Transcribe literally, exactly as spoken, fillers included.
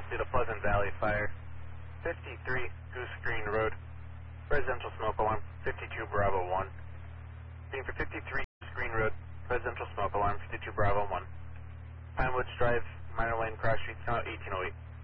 see the Pleasant Valley Fire, fifty-three Goose Green Road, residential smoke alarm, fifty-two Bravo one. Being for fifty-three Goose Green Road, residential smoke alarm, fifty-two Bravo one. Pinewoods Drive, minor lane cross street, count eighteen oh eight.